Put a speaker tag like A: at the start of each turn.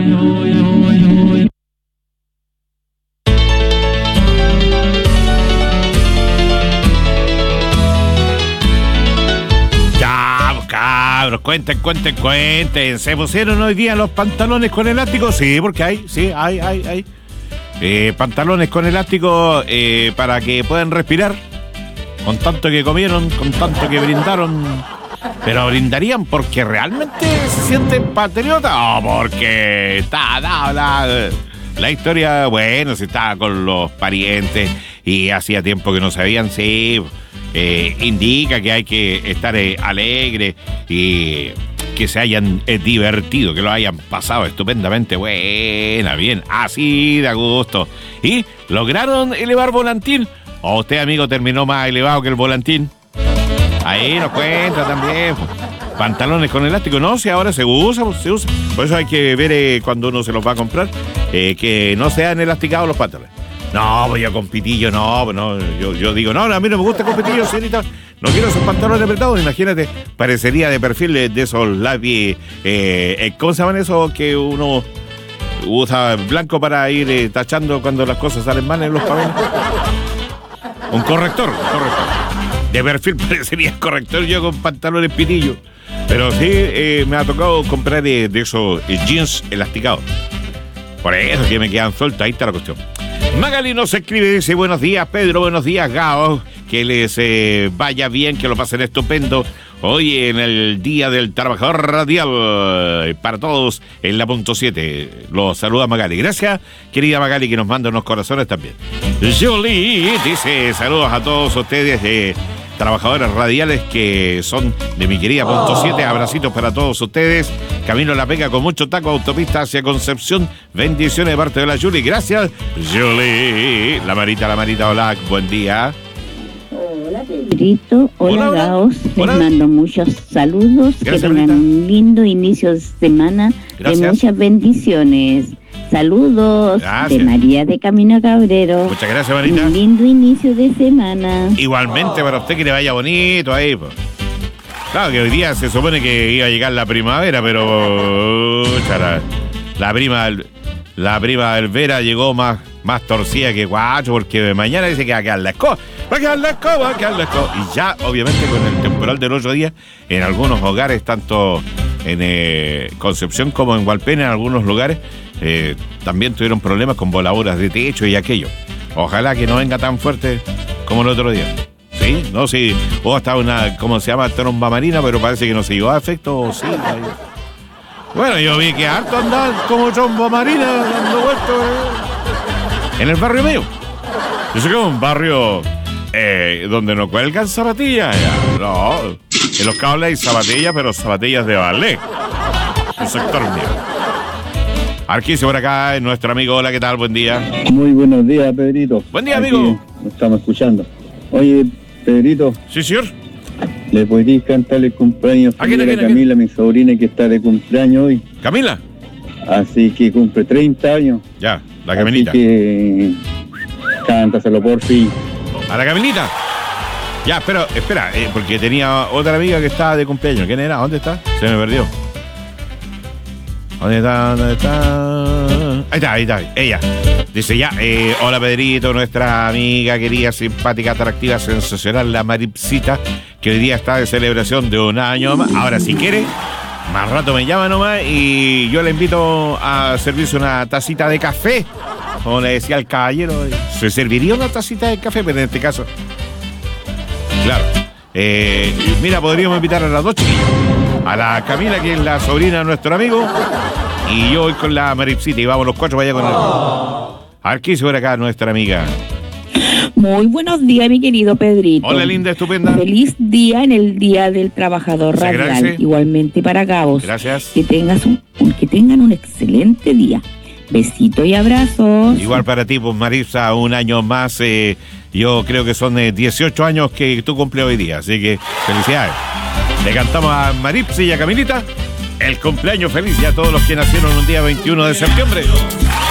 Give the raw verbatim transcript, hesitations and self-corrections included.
A: Cabros, cuenten, cuenten, cuenten. ¿Se pusieron hoy día los pantalones con elástico? Sí, porque hay, sí, hay, hay, hay. Eh, pantalones con elástico eh, para que puedan respirar. Con tanto que comieron, con tanto que brindaron. Pero brindarían porque realmente se sienten patriotas. O porque está, la, la, la historia, bueno, se estaba con los parientes y hacía tiempo que no sabían, sí. Eh, indica que hay que estar eh, alegre y que se hayan eh, divertido, que lo hayan pasado estupendamente buena, bien, así de gusto. ¿Y lograron elevar volantín? ¿O usted, amigo, terminó más elevado que el volantín? Ahí nos cuenta también. Pantalones con elástico, no, si ahora se usa, se usa. Por eso hay que ver eh, cuando uno se los va a comprar, eh, que no sean elasticados los pantalones. No, pues yo con pitillo, no, pues no, yo, yo digo, no, a mí no me gusta con pitillo, señorita, no quiero esos pantalones apretados, imagínate, parecería de perfil de, de esos lápiz, eh, ¿cómo se llaman esos que uno usa blanco para ir eh, tachando cuando las cosas salen mal en los papeles? Un corrector, un corrector. De perfil parecería corrector yo con pantalones pitillo, pero sí eh, me ha tocado comprar eh, de esos eh, jeans elasticados. Por eso que me quedan sueltos, ahí está la cuestión. Magali nos escribe, dice, buenos días Pedro, buenos días Gao, que les eh, vaya bien, que lo pasen estupendo hoy en el Día del Trabajador Radial, eh, para todos en la punto siete, los saluda Magali, gracias querida Magali que nos manda unos corazones también. Jolie dice, saludos a todos ustedes de... Eh, trabajadores radiales que son de mi querida punto siete, abracitos para todos ustedes. Camino a La Pega con mucho taco, autopista hacia Concepción. Bendiciones de parte de la Julie. Gracias, Julie. La Marita, la Marita, hola, buen día.
B: Hola, Pedrito. Hola,
A: hola,
B: Gaos.
A: hola.
B: Les mando muchos saludos.
A: Gracias,
B: que tengan
A: Marita.
B: un lindo inicio de semana.
A: Gracias.
B: De muchas bendiciones. Saludos.
A: Gracias.
B: De María de Camino Cabrero.
A: Muchas gracias, Marita.
B: Un lindo inicio de semana.
A: Igualmente para usted, que le vaya bonito ahí, pues. Claro que hoy día se supone que iba a llegar la primavera, pero chara, la prima la primavera llegó más, más torcida que guacho, porque mañana dice que va a quedar la escoba, va a quedar la escoba, va a quedar la escoba. Y ya, obviamente, con el temporal del otro día, en algunos hogares, tanto en eh, Concepción como en Hualpén, en algunos lugares, eh, también tuvieron problemas con voladuras de techo y aquello. Ojalá que no venga tan fuerte como el otro día. Sí, no, sí, o hasta una, ¿cómo se llama? Tromba marina, pero parece que no se llevó a efecto, o sí. Ahí. Bueno, yo vi que harto andaban como tromba marina dando vueltas eh, en el barrio mío. Yo sé que es un barrio eh, donde no cuelgan zapatillas. Ya. No, en los cables hay zapatillas, pero zapatillas de ballet. Un sector mío. Arquice por acá, es nuestro amigo. Hola, ¿qué tal? Buen día.
C: Muy buenos días, Pedrito.
A: Buen día,
C: Aquí
A: amigo.
C: nos estamos escuchando. Oye, Pedrito,
A: Sí, señor.
C: ¿le podrías cantar el cumpleaños
A: ¿A quién, a
C: a
A: quién, a
C: Camila, mi sobrina, que está de cumpleaños hoy?
A: Camila.
C: Así que cumple treinta años.
A: Ya, la Camilita.
C: Así que cántaselo por fin.
A: A la Camilita. Ya, pero espera, eh, porque tenía otra amiga que estaba de cumpleaños. ¿Quién era? ¿Dónde está? Se me perdió. ¿Dónde está? ¿Dónde está? Ahí está, ahí está. Ella. Dice ya, eh, hola Pedrito, nuestra amiga querida, simpática, atractiva, sensacional, la Maripsita, que hoy día está de celebración de un año más. Ahora, si quiere, más rato me llama nomás y yo le invito a servirse una tacita de café. Como le decía el caballero, ¿se serviría una tacita de café? Pero en este caso, claro. Eh, mira, podríamos invitar a las dos chiquillas. A la Camila, que es la sobrina de nuestro amigo, y yo voy con la Maripsita y vamos los cuatro para allá con el... A ver, ¿qué hizo por acá nuestra amiga?
B: Muy buenos días, mi querido Pedrito.
A: Hola, linda, estupenda.
B: Feliz día en el Día del Trabajador
A: Muchas
B: Radial.
A: gracias.
B: Igualmente para Gabos.
A: Gracias.
B: Que tengas un, un- que tengan un excelente día. Besitos y abrazos.
A: Igual para ti, pues Maripsa, un año más. Eh, yo creo que son eh, dieciocho años que tú cumples hoy día, así que felicidades. Le cantamos a Maripsa y a Camilita el cumpleaños feliz y a todos los que nacieron un día veintiuno de septiembre.